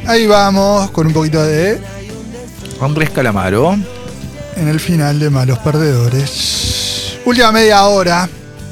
Ahí vamos con un poquito de Andrés Calamaro. en el final de Malos Perdedores. Última media hora.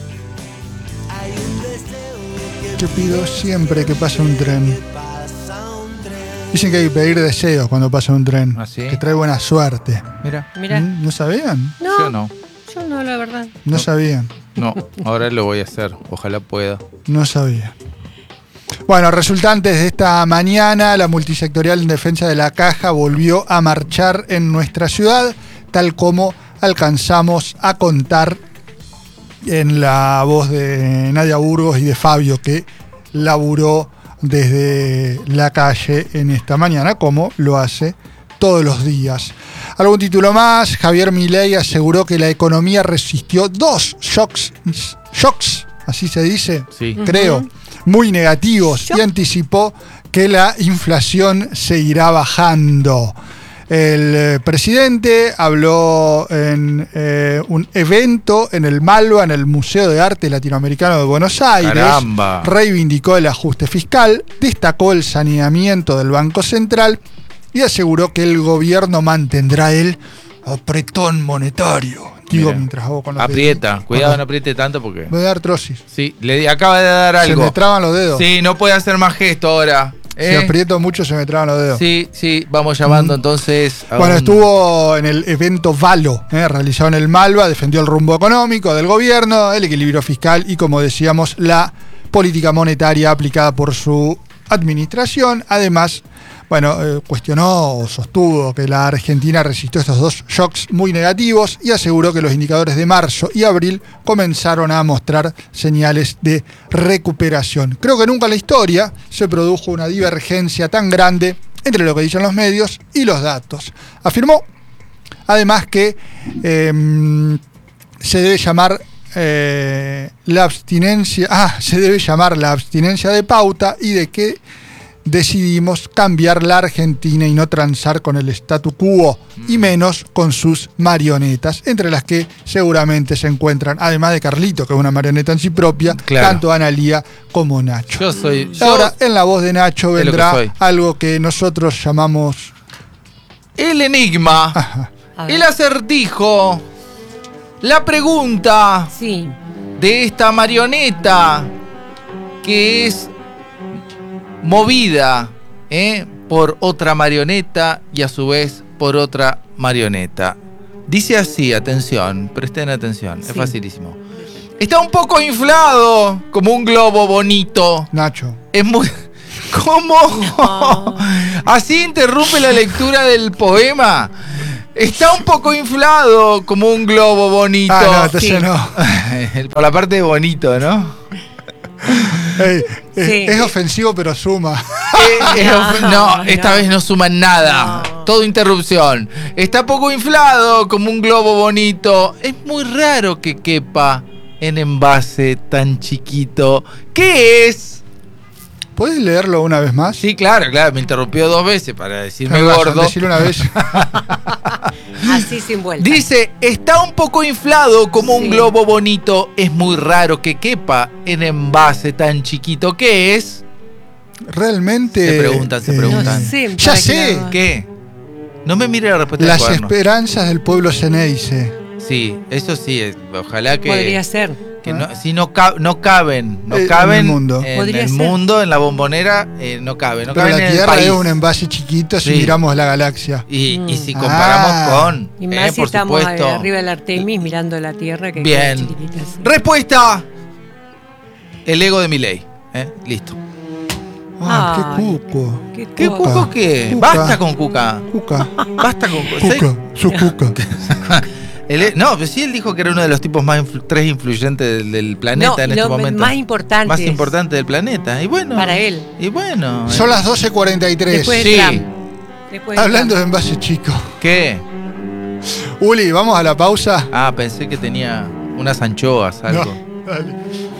Yo pido siempre que pase un tren. Dicen que hay que pedir deseos cuando pasa un tren. ¿Ah, sí? Que trae buena suerte. Mira. ¿No sabían? Yo no. Yo no, la verdad. No sabían. No, ahora lo voy a hacer. Ojalá pueda. No sabían. Bueno, resultantes de esta mañana, la multisectorial en defensa de la caja volvió a marchar en nuestra ciudad, tal como alcanzamos a contar en la voz de Nadia Burgos y de Fabio, que laburó desde la calle en esta mañana, como lo hace todos los días. Algún título más: Javier Milei aseguró que la economía resistió 2 shocks, así se dice, Sí. creo, muy negativos, y anticipó que la inflación seguirá bajando. El presidente habló en un evento en el Malva, en el Museo de Arte Latinoamericano de Buenos Aires. ¡Caramba! Reivindicó el ajuste fiscal, destacó el saneamiento del Banco Central y aseguró que el gobierno mantendrá el apretón monetario. Digo, Mira, mientras hago con los aprieta. deditos. Cuidado, no apriete tanto porque... Voy a dar trosis. Sí, acaba de dar algo. Se me traban los dedos. Sí, no puede hacer más gesto ahora. Si aprieto mucho se me traban los dedos. Sí, vamos llamando entonces a Bueno, un- estuvo en el evento Valo, realizado en el Malva, defendió el rumbo económico del gobierno, el equilibrio fiscal y, como decíamos, la política monetaria aplicada por su administración. Además, cuestionó o sostuvo que la Argentina resistió estos 2 shocks muy negativos y aseguró que los indicadores de marzo y abril comenzaron a mostrar señales de recuperación. Creo que nunca en la historia se produjo una divergencia tan grande entre lo que dicen los medios y los datos. Afirmó, además, que se debe llamar la abstinencia de pauta y de que decidimos cambiar la Argentina y no transar con el statu quo y menos con sus marionetas, entre las que seguramente se encuentran, además de Carlito, que es una marioneta en sí propia, Claro. tanto Analía como Nacho. Ahora, en la voz de Nacho es lo que vendrá soy. algo que nosotros llamamos El enigma, A ver. el acertijo, la pregunta Sí. de esta marioneta que es movida por otra marioneta y a su vez por otra marioneta. Dice así, atención, presten atención, es Sí. facilísimo. Está un poco inflado, como un globo bonito. Nacho. Es muy... ¿Cómo? No. Así interrumpe la lectura del poema. Está un poco inflado, como un globo bonito. Ah, no, entonces Sí. no. Por la parte de bonito, ¿no? Ey, Sí. es ofensivo, pero suma. No, esta vez no suman nada. No. Todo interrupción. Está poco inflado, como un globo bonito. Es muy raro que quepa en envase tan chiquito. ¿Qué es? ¿Puedes leerlo una vez más? Sí, claro, me interrumpió 2 veces para decirme Tenés razón, gordo. decirlo una vez. Así sin vuelta. Dice, está un poco inflado como un Sí. globo bonito. Es muy raro que quepa en envase tan chiquito. ¿Qué es? Realmente. Se preguntan. No sé. Ya para qué sé. lado va. ¿Qué? No me mire la respuesta Las del cuaderno. esperanzas del pueblo Ceneice. Sí, eso sí. Ojalá que... Podría ser. Que no, si no caben En el mundo. en Podría el ser. mundo, en la bombonera, no caben. No Pero caben la en el Tierra país. es un envase chiquito si Sí. miramos la galaxia. Y si comparamos con, Y más si por estamos supuesto. arriba del Artemis mirando la Tierra que Bien. queda chiquitita así. Respuesta. El ego de Milei. Listo. Ah, Ay. qué cuco. ¿Qué Cuca. cuco qué? Cuca. Basta con Cuca. Cuca. Basta con Cuca. Su cuca. No, pero sí él dijo que era uno de los tipos más 3 influyentes del planeta No, en lo este momento. más importante. Más importante del planeta. Y bueno. Para él. Y bueno. Son las 12:43. Después Sí. de Trump. Después de Hablando de Trump. envase chico. ¿Qué? Uli, vamos a la pausa. Ah, pensé que tenía unas anchoas, algo. No, dale.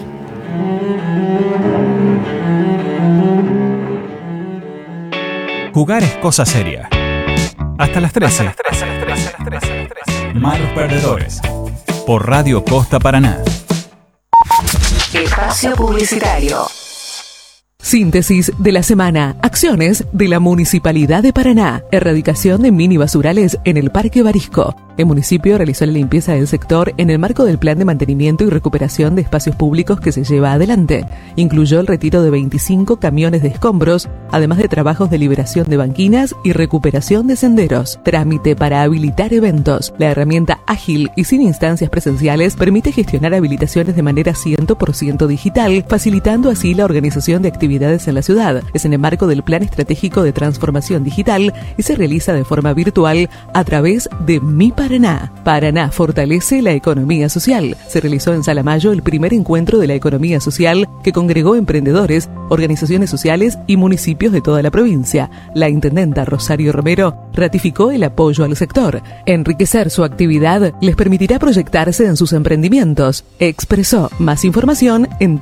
Jugar es cosa seria. Hasta las 13. Malos Perdedores. Por Radio Costa Paraná. Espacio publicitario. Síntesis de la semana. Acciones de la Municipalidad de Paraná. Erradicación de mini basurales en el Parque Barisco. El municipio realizó la limpieza del sector en el marco del plan de mantenimiento y recuperación de espacios públicos que se lleva adelante. Incluyó el retiro de 25 camiones de escombros, además de trabajos de liberación de banquinas y recuperación de senderos. Trámite para habilitar eventos. La herramienta ágil y sin instancias presenciales permite gestionar habilitaciones de manera 100% digital, facilitando así la organización de actividades en la ciudad. Es en el marco del Plan Estratégico de Transformación Digital y se realiza de forma virtual a través de Mi Paraná. Paraná fortalece la economía social. Se realizó en Salamayo el primer encuentro de la economía social que congregó emprendedores, organizaciones sociales y municipios de toda la provincia. La intendenta Rosario Romero ratificó el apoyo al sector. Enriquecer su actividad les permitirá proyectarse en sus emprendimientos. Expresó. Más información en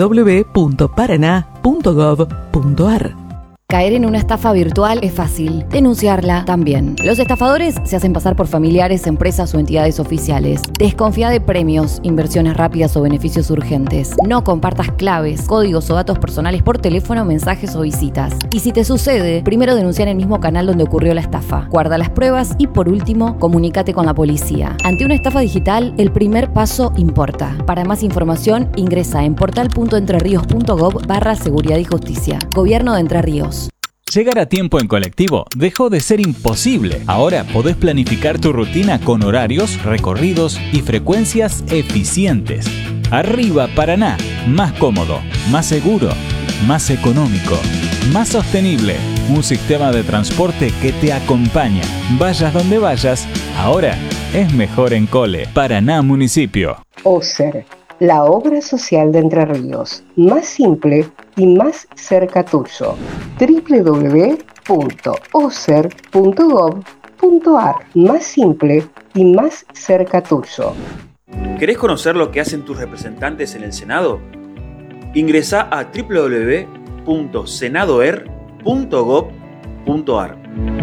www.paraná.gov.ar. Caer en una estafa virtual es fácil, denunciarla también. Los estafadores se hacen pasar por familiares, empresas o entidades oficiales. Desconfía de premios, inversiones rápidas o beneficios urgentes. No compartas claves, códigos o datos personales por teléfono, mensajes o visitas. Y si te sucede, primero denuncia en el mismo canal donde ocurrió la estafa. Guarda las pruebas y por último, comunícate con la policía. Ante una estafa digital, el primer paso importa. Para más información, ingresa en portal.entrerios.gov/seguridad y justicia. Gobierno de Entre Ríos. Llegar a tiempo en colectivo dejó de ser imposible. Ahora podés planificar tu rutina con horarios, recorridos y frecuencias eficientes. Arriba Paraná, más cómodo, más seguro, más económico, más sostenible. Un sistema de transporte que te acompaña. Vayas donde vayas, ahora es mejor en Cole. Paraná Municipio. OSER, la obra social de Entre Ríos. Más simple y más cerca tuyo. www.oser.gov.ar. Más simple y más cerca tuyo. ¿Querés conocer lo que hacen tus representantes en el Senado? Ingresá a www.senadoer.gov.ar.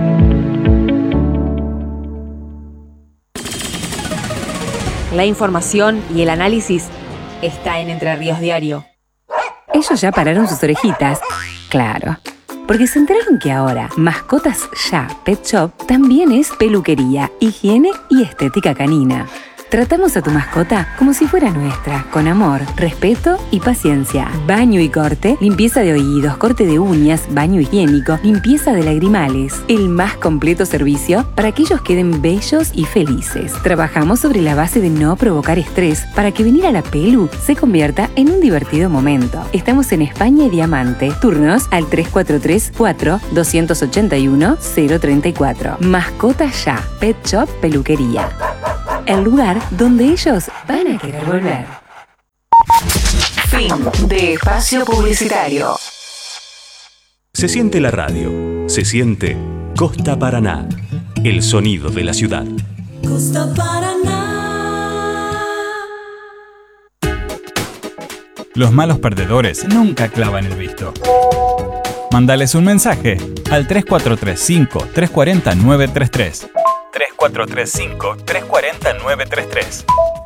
La información y el análisis está en Entre Ríos Diario. Ellos ya pararon sus orejitas. Claro, porque se enteraron que ahora Mascotas Ya Pet Shop también es peluquería, higiene y estética canina. Tratamos a tu mascota como si fuera nuestra, con amor, respeto y paciencia. Baño y corte, limpieza de oídos, corte de uñas, baño higiénico, limpieza de lagrimales. El más completo servicio para que ellos queden bellos y felices. Trabajamos sobre la base de no provocar estrés para que venir a la pelu se convierta en un divertido momento. Estamos en España y Diamante. Turnos al 343-4-281-034. Mascota Ya, Pet Shop Peluquería. El lugar donde ellos van a querer volver. Fin de espacio publicitario. Se siente la radio, se siente Costa Paraná, el sonido de la ciudad. Costa Paraná. Los malos perdedores nunca clavan el visto. Mándales un mensaje al 3435-340-933. 3435-340-933.